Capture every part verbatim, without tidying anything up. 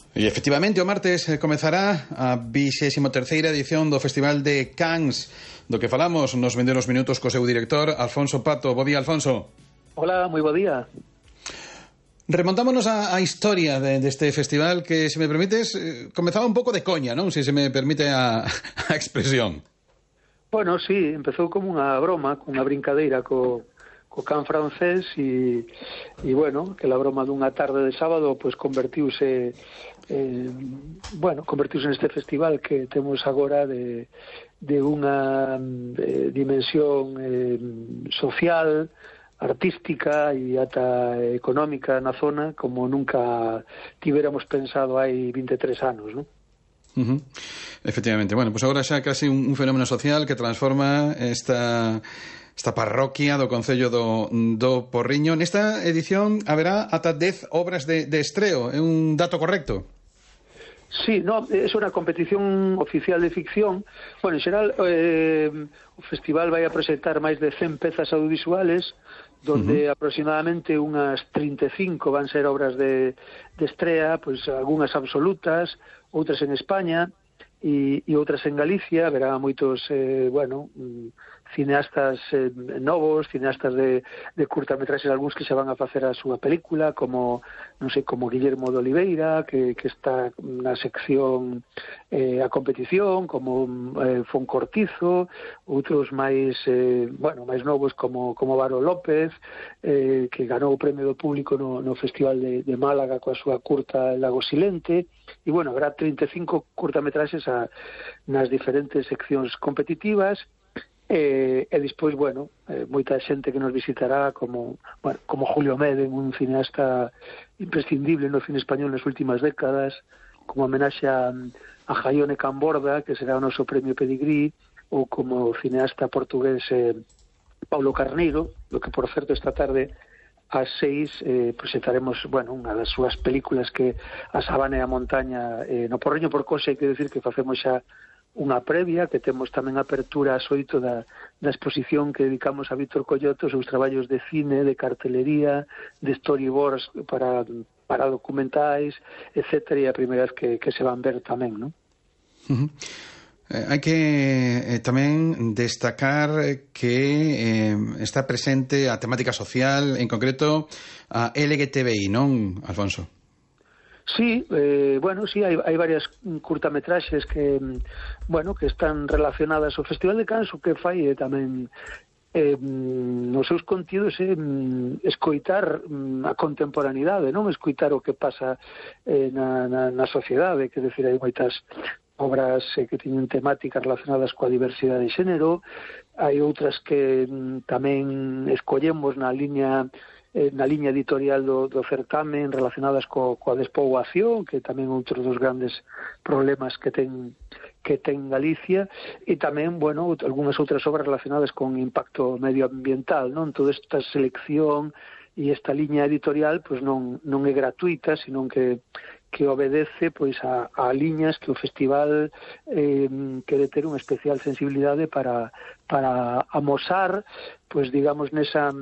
E efectivamente o martes comezará a vixésima terceira edición do Festival de Cannes, do que falamos nos vindeiros minutos co seu director, Alfonso Pato. Bo día, Alfonso. Hola, moi bo día. Remontámonos á, á historia de, deste festival que, se me permites, eh, comezaba un pouco de coña, non? Se se me permite a, a expresión. Bueno, sí, empezou como unha broma, cunha brincadeira co, co can francés e, e bueno, que a broma dunha tarde de sábado pois convertiuse eh, bueno, convertiuse neste festival que temos agora de, de unha eh, dimensión eh, social, artística e ata económica na zona como nunca tivéramos pensado hai vinte e tres anos, non? Uh-huh. Efectivamente, bueno, pues agora xa casi un, un fenómeno social que transforma esta esta parroquia do Concello do, do Porriño. Nesta edición haberá ata dez obras de, de estreo, é un dato correcto? Sí, no, é unha competición oficial de ficción. Bueno, en xeral eh, o festival vai a presentar máis de cen pezas audiovisuales, donde uh-huh. aproximadamente unhas trinta e cinco van ser obras de, de estrea, pois algunhas absolutas, outras en España e, e outras en Galicia. Haberá moitos, eh, bueno, cineastas eh, novos, cineastas de, de curtametraxes, algúns que xa van a facer a súa película, como, non sei, como Guillermo de Oliveira, que, que está na sección eh, a competición, como eh, Foncortizo, outros máis, eh, bueno, máis novos como, como Varo López, eh, que ganou o premio do público no, no Festival de, de Málaga coa súa curta Lago Silente, e, bueno, habrá trinta e cinco curtametraxes a, nas diferentes seccións competitivas. E, e despois, bueno, eh, moita xente que nos visitará como, bueno, como Julio Meden, un cineasta imprescindible no cine español nas últimas décadas, como homenaxe a, a Jaione Camborda, que será o noso premio Pedigrí, ou como cineasta portugués eh, Paulo Carneiro, do que, por certo, esta tarde ás seis eh, presentaremos, bueno, unha das súas películas, que A Sabana e a Montaña eh, no Porriño. Por cosa, hai que decir que facemos xa unha previa, que temos tamén apertura ás oito da, da exposición que dedicamos a Víctor Collotto, os seus traballos de cine, de cartelería, de storyboards para, para documentais, etcétera, e a primeira vez que, que se van ver tamén, non? Uh-huh. Eh, hai que eh, tamén destacar que eh, está presente a temática social, en concreto a L G T B I, non, Alfonso? Sí, eh, bueno, sí, hai, hai varias curtametraxes que, bueno, que están relacionadas ao Festival de Cannes. O que fai é tamén eh, nos seus contidos é eh, escoitar a contemporaneidade, non escoitar o que pasa eh, na, na, na sociedade, que decir, hai moitas obras eh, que teñen temáticas relacionadas coa diversidade de xénero, hai outras que mm, tamén escollemos na liña na liña editorial do, do certamen, relacionadas co, coa despoboación, que tamén é outro dos grandes problemas que ten que ten Galicia, e tamén, bueno, algunhas outras obras relacionadas con impacto medioambiental, non? Toda esta selección e esta liña editorial pois non, non é gratuita, senón que que obedece pois a, a liñas que o festival eh, quere ter unha especial sensibilidade para, para amosar, pois digamos, nesa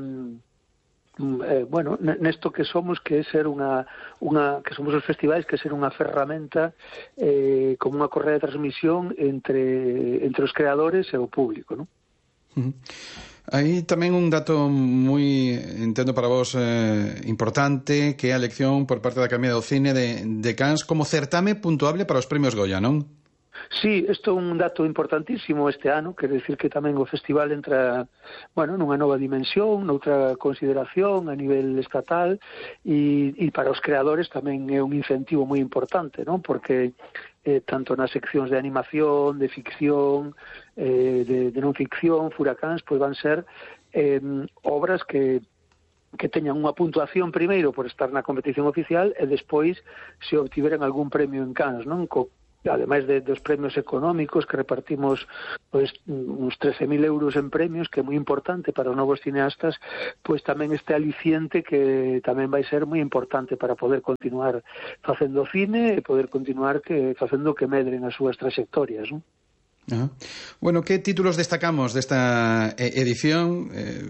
Eh, bueno, nesto que somos, que é ser unha, unha que somos os festivais, que é ser unha ferramenta eh, como unha correa de transmisión entre, entre os creadores e o público, non? Uh-huh. Hai tamén un dato moi, entendo para vos, eh, importante, que é a elección por parte da Academia do Cine de, de Cannes como certame puntuable para os premios Goya, non? Sí, isto é un dato importantísimo este ano, quer decir que tamén o festival entra, bueno, nunha nova dimensión, noutra consideración a nivel estatal, e, e para os creadores tamén é un incentivo moi importante, non? Porque eh, tanto nas seccións de animación, de ficción, eh, de, de non ficción, Furacáns, pois van ser eh, obras que que teñan unha puntuación primeiro por estar na competición oficial e despois se obtiveran algún premio en Cannes, non? Co ademais de, dos premios económicos que repartimos pois, uns trece mil euros en premios, que é moi importante para os novos cineastas, pois tamén este aliciente que tamén vai ser moi importante para poder continuar facendo cine e poder continuar que facendo que medren as súas trayectorias, non? Ajá. Bueno, que títulos destacamos desta edición? Eh,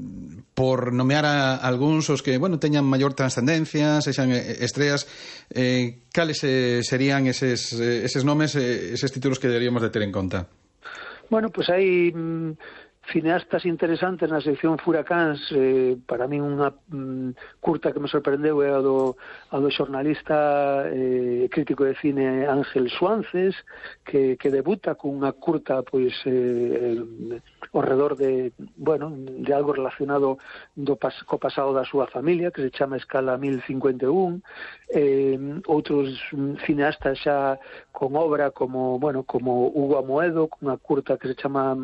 por nomear a algúns os que, bueno, teñan maior trascendencia, sexan estreas, eh, cales eh, serían eses, eh, eses nomes, eh, eses títulos que deberíamos de ter en conta? Bueno, pues hai mm, cineastas interesantes na sección Furacáns. Eh, para mí unha mm, curta que me sorprendeu é a do, a do xornalista eh, crítico de cine Ángel Suances, que, que debuta cunha curta pois eh, ao redor de, bueno, de algo relacionado do pas, co pasado da súa familia, que se chama Escala mil cincuenta e un. Eh, outros cineastas xa con obra como, bueno, como Hugo Amoedo, cunha curta que se chama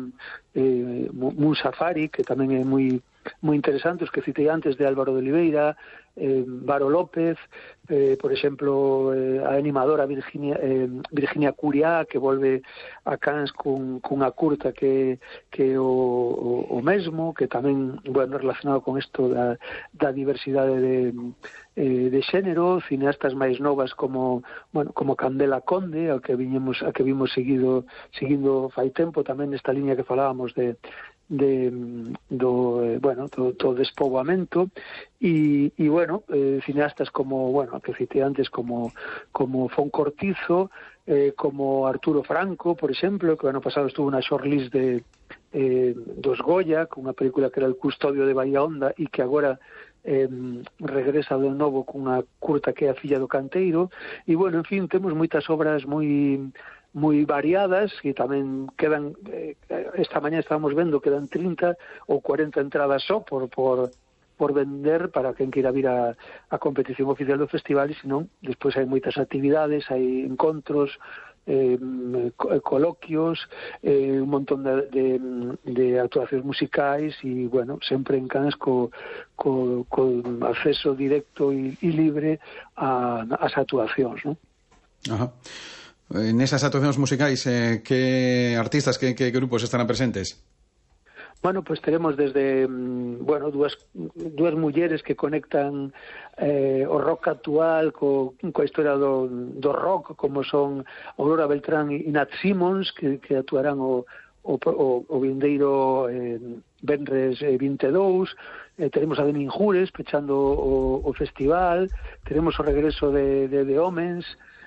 eh, Moon Safari, que tamén é moi moi interesante, os que citei antes, de Álvaro de Oliveira, eh, Varo López, eh, por exemplo, eh, a animadora Virginia, eh, Virginia Curiá, que volve a Cannes cun, cunha curta que, que o, o, o mesmo, que tamén, bueno, relacionado con isto da, da diversidade de, eh, de xénero, cineastas máis novas como, bueno, como Candela Conde, ao que viñemos, a que vimos seguido, seguindo fai tempo, tamén nesta liña que falábamos de de do eh, bueno do, do despoboamento e, e bueno, eh, cineastas como, bueno, que citei antes como como Fon Cortizo, eh, como Arturo Franco, por exemplo, que o ano pasado estuvo na shortlist de eh, dos Goya, con unha película que era El custodio de Bahía Honda e que agora eh, regresa de novo cunha curta que é A filla do canteiro. E bueno, en fin, temos moitas obras moi moi variadas, e tamén quedan, eh, esta mañá estábamos vendo, quedan trinta ou cuarenta entradas só por, por, por vender para quen queira vir a, a competición oficial do festival, e senón, despois hai moitas actividades, hai encontros, eh, coloquios, eh, un montón de, de, de actuacións musicais, e, bueno, sempre en Cannes co, co, co acceso directo e, e libre a, as actuacións, non? Ajá. En esas actuacións musicais, eh, que artistas, que, que grupos estarán presentes? Bueno, pues teremos desde, bueno, dúas, dúas mulleres que conectan eh, o rock actual co, coa historia do, do rock, como son Aurora Beltrán e Nat Simmons, que, que actuarán o, o, o, o vindeiro eh, Venres eh, vinte e dous. Eh, teremos a Demin Jures pechando o, o festival. Teremos o regreso de, de, de Homens,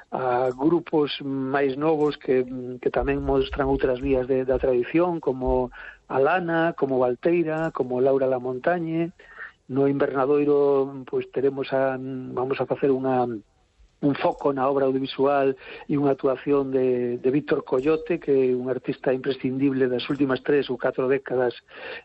a grupos máis novos que, que tamén mostran outras vías de, da tradición, como Alana, como Valteira, como Laura La Montañe. No Invernadoiro, pois teremos a, vamos a facer unha un foco na obra audiovisual e unha actuación de, de Víctor Coyote, que é un artista imprescindible das últimas tres ou catro décadas,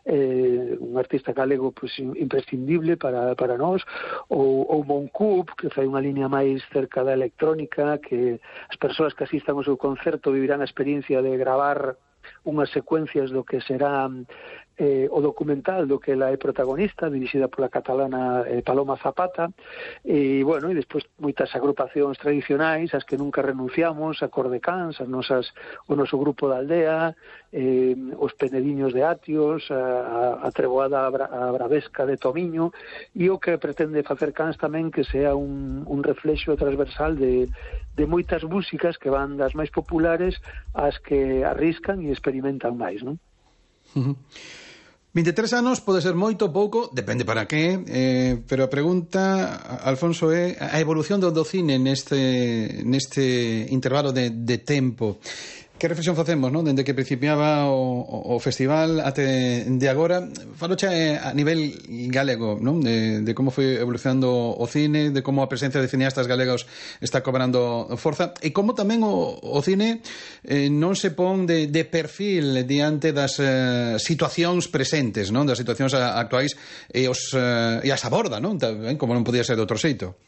eh, un artista galego pues, imprescindible para, para nós, ou, ou Moncoup, que fai unha línea máis cerca da electrónica, que as persoas que asistan ao seu concerto vivirán a experiencia de gravar unhas secuencias do que será eh, o documental do que ela é protagonista, dirixida pola catalana eh, Paloma Zapata. E, bueno, e despois moitas agrupacións tradicionais, as que nunca renunciamos, a Cor de Cans, as nosas, o noso grupo da aldea, eh, os Penediños de Atios, a, a Treboada a Bravesca de Tomiño, e o que pretende facer Cans tamén que sea un, un reflexo transversal de, de moitas músicas que van das máis populares ás que arriscan e experimentan máis, non? Uh-huh. vinte e tres anos pode ser moito ou pouco, depende para que, eh, pero a pregunta, Alfonso, é a evolución do, do cine neste, neste intervalo de, de tempo. Que reflexión facemos, non? Dende que principiaba o, o festival até de agora, falocha a nivel galego, non? De, de como foi evolucionando o cine, de como a presencia de cineastas galegos está cobrando forza, e como tamén o, o cine eh, non se pon de, de perfil diante das eh, situacións presentes, non? Das situacións actuais e, os, eh, e as aborda, non? Tamén, como non podía ser de outro xeito.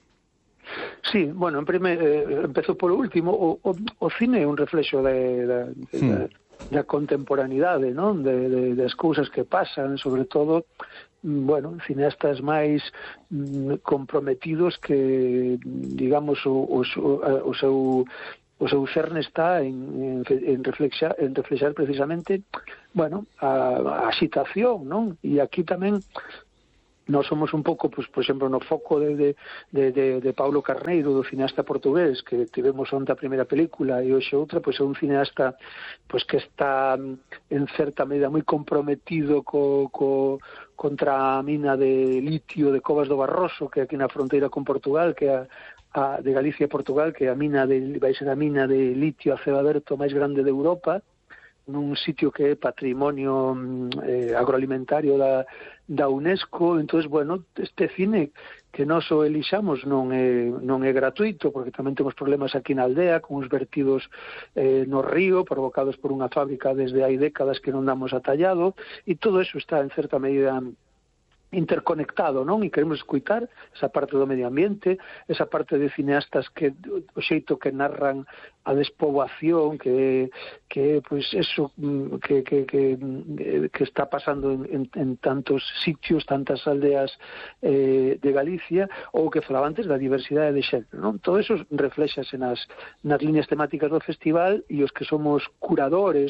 Sí, bueno, en primer, eh, empezou polo último, o, o, o cine é un reflexo de, de, de, hmm. da, da contemporaneidade, non? De, de, das cousas que pasan, sobre todo, bueno, cineastas máis mm, comprometidos que, digamos, o, o, o seu o seu cerne está en, en, en, reflexar, en reflexar precisamente, bueno, a, a situación, non? E aquí tamén nós somos un pouco, pues, por exemplo, no foco de, de, de, de, de Paulo Carneiro, do cineasta portugués, que tivemos onte a primeira película e hoxe outra, pois é un cineasta pois que está en certa medida moi comprometido co, co, contra a mina de litio de Covas do Barroso, que é aquí na fronteira con Portugal, que é a, a, de Galicia e Portugal, que é a mina de, vai ser a mina de litio a ceo aberto máis grande de Europa, nun sitio que é patrimonio eh, agroalimentario da, da UNESCO. Entón, bueno, este cine que nós o elixamos non é, non é gratuito, porque tamén temos problemas aquí na aldea, con os vertidos eh, no río, provocados por unha fábrica desde hai décadas que non damos atallado, e todo eso está en certa medida interconectado, non? E queremos escuitar esa parte do medio ambiente, esa parte de cineastas que o xeito que narran a despoboación, que que pois eso que que que que está pasando en, en, en tantos sitios, tantas aldeas eh, de Galicia, ou que falaba antes da diversidade de xénero, non? Todo eso reflexase nas nas líneas temáticas do festival, e os que somos curadores